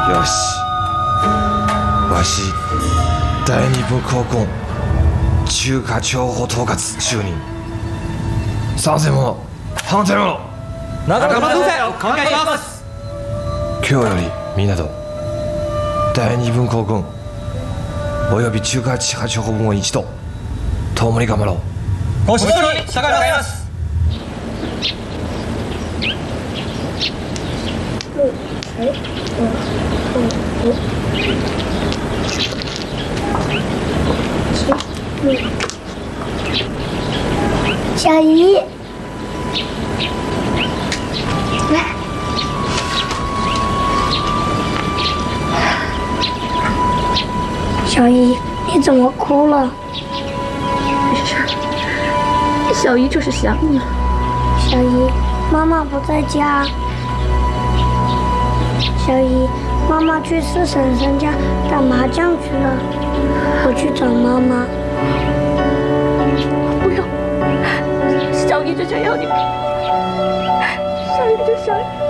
よし、わし第二部高校中華情報統括就任。賛成者、反対者。 中村先生、お願いします。 今日より港第二分校軍および中華地八歩分を一同共に頑張ろう。 ご指導に従います。 小姨，小姨，你怎么哭了？ 没事，小姨就是想你了。 小姨，妈妈不在家。小姨，妈妈去四婶婶家打麻将去了，我去找妈妈。 不要，小姨就想要你，小姨就想要你。